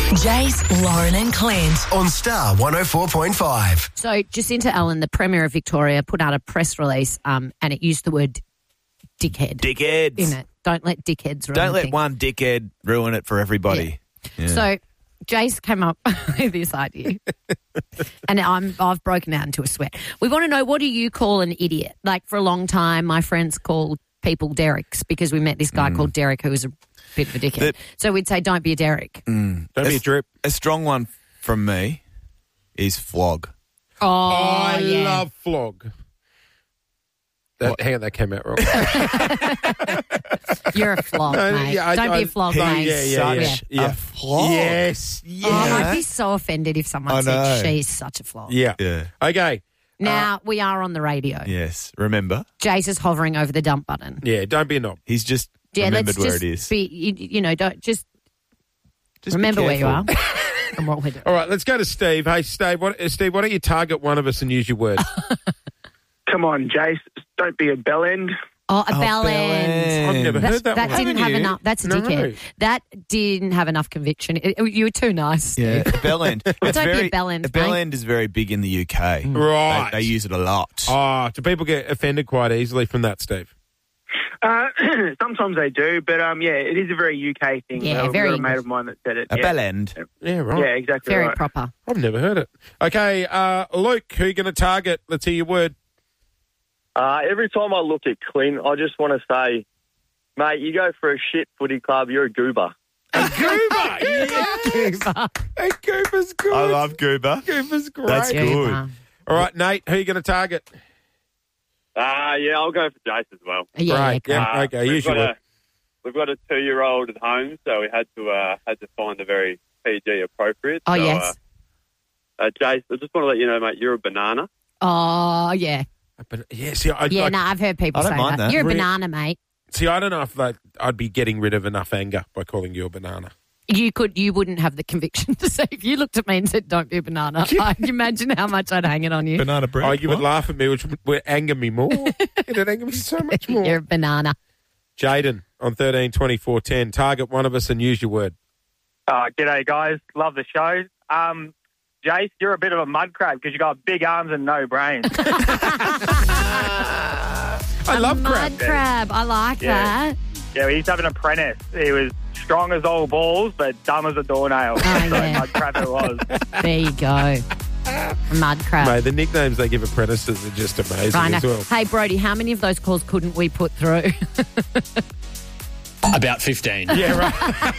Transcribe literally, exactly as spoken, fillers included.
Jace, Lauren and Clint. On Star one oh four point five. So Jacinta Allen, the Premier of Victoria, put out a press release um, and it used the word dickhead Dickheads. in it. Don't let dickheads ruin Don't let things. one dickhead ruin it for everybody. Yeah. So Jace came up with this idea and I'm, I've broken out into a sweat. We want to know, what do you call an idiot? Like, for a long time, my friends called people Derricks because we met this guy mm. called Derek who was a bit of a dickhead. That, so we'd say, don't be a Derek. Mm, don't a, be a drip. A strong one from me is flog. Oh, I yeah. love flog. That, hang on, that came out wrong. You're a flog, No, mate. yeah, I- don't I- be a flog, he- mate. yeah, yeah, yeah. Such yeah. a flog. Yes, Oh, I'd yeah. be so offended if someone I said know. she's such a flog. yeah. Yeah. Okay. Now, we are on the radio. Yes. Remember, Jace is hovering over the dump button. Yeah, don't be a knob. he's just Yeah, remembered let's where just it is. be, you, you know, don't just, Just be remember where you are careful. and what we're doing. All right, let's go to Steve. Hey, Steve, what, Steve, why don't you target one of us and use your word? Come on, Jace. Don't be a bell end. Oh, a Oh, bell bell end. end. I've never That, heard that, that one. didn't Haven't have you? enough. That's a No. dickhead. That didn't have enough conviction. It- it- you were too nice. Yeah, a bell end. It's Don't be a very, bell end, A bell mate. end is very big in the U K. Right. They, they use it a lot. Oh, do people get offended quite easily from that, Steve? Uh, sometimes they do, but um, yeah, it is a very U K thing. Yeah, I've very got a mate English. of mine that said it. A yeah. bell end. Yeah, right. Yeah, exactly Very right. proper. I've never heard it. Okay, uh, Luke, who are you going to target? Let's hear your word. Uh, every time I look at Clint, I just want to say, mate, you go for a shit footy club, you're a goober. A goober! Yeah. Goober. Hey, goober's good. I love Goober. goober's great. That's good. Goober. All right, Nate, who are you going to target? Uh, yeah, I'll go for Jace as well. Yeah, Right, yeah, yeah. Uh, okay, we've use your got word. a We've got a two-year-old at home, so we had to uh, had to find a very P G appropriate. Oh, so, yes. Uh, uh, Jace, I just want to let you know, mate, you're a banana. Oh, yeah. But, yeah, see, I, Yeah, like, no, I've heard people I don't say mind that. that. You're a Re- banana, mate. see, I don't know if like, I'd be getting rid of enough anger by calling you a banana. You could, you wouldn't have the conviction to say, if you looked at me and said, don't be a banana, I can imagine how much I'd hang it on you. Banana bread. Oh, you would What? laugh at me, which would, would anger me more. It'd anger me so much more. You're a banana. Jaden on thirteen twenty-four ten. Target one of us and use your word. Uh, g'day, guys. Love the show. Um, Jace, you're a bit of a mud crab because you got big arms and no brains. I love Mud crab. crab. I like Yeah. that. yeah, we used to have an apprentice. He was strong as all balls, but dumb as a doornail. Oh, so yeah. mud crab it was. There you go. Mud crab. Mate, the nicknames they give apprentices are just amazing Right, as now- well. Hey, Brody, how many of those calls couldn't we put through? About fifteen. Yeah, right.